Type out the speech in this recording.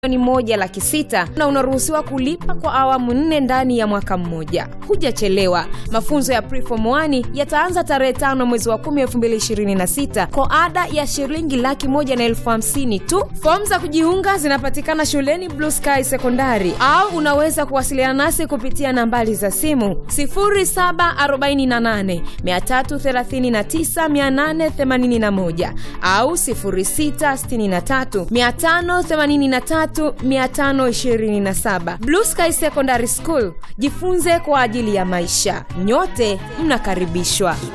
1,600,000 na unaruhusiwa kulipa kwa awamu 4 ndani ya mwaka mmoja. Hujachelewa. Mafunzo ya Preform 1 yataanza tarehe 5 mwezi wa 10, 2026 kwa ada ya shilingi 150,000 tu. Fomu za kujiunga zinapatikana shuleni Blue Sky Secondary au unaweza kuwasiliana nasi kupitia nambari za simu 0748 339 881 au 0663 583 527. Blue Sky Secondary School, jifunze kwa ajili ya maisha. Nyote mnakaribishwa.